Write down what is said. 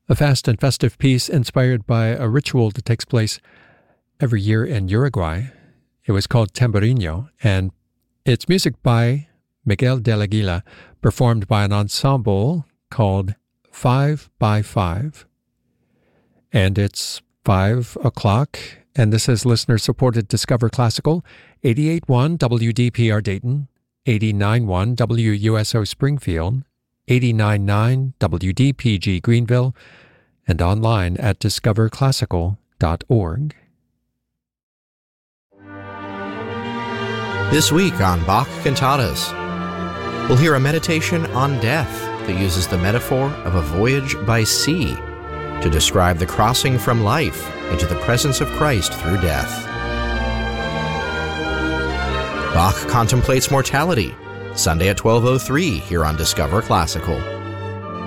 a fast and festive piece inspired by a ritual that takes place every year in Uruguay. It was called Tamborino, and it's music by Miguel del Aguila, performed by an ensemble called 5 by 5. And it's 5 o'clock, and this is listener-supported Discover Classical, 88.1 WDPR Dayton, 89.1 WUSO Springfield, 89.9 WDPG Greenville, and online at discoverclassical.org. This week on Bach Cantatas, we'll hear a meditation on death that uses the metaphor of a voyage by sea to describe the crossing from life into the presence of Christ through death. Bach contemplates mortality, Sunday at 12:03 here on Discover Classical.